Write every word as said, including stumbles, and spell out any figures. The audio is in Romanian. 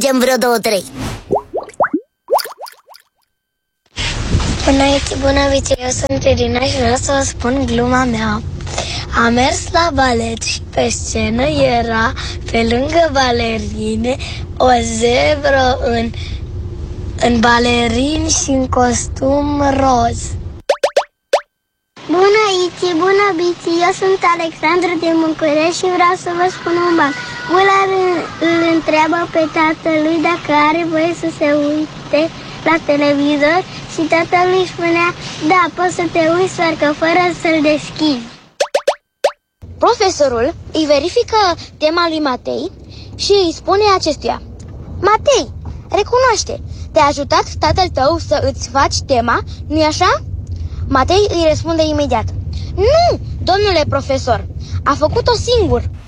zicem vreo două, trei. Bună, bună, Vici, eu sunt Irina și vreau să vă spun gluma mea. Am mers la balet și pe scenă era, pe lângă balerine, o zebră în, în balerin și în costum roz. Bună, Iți, bună, Bici, eu sunt Alexandru din București și vreau să vă spun un ban. Ula îl întreabă pe tatălui dacă are voie să se uite la televizor și tatălui spunea, da, poți să te uiți, doar că fără să-l deschizi. Profesorul îi verifică tema lui Matei și îi spune acestuia: Matei, recunoaște, te-a ajutat tatăl tău să îți faci tema, nu-i așa? Matei îi răspunde imediat: Nu, domnule profesor, a făcut-o singur.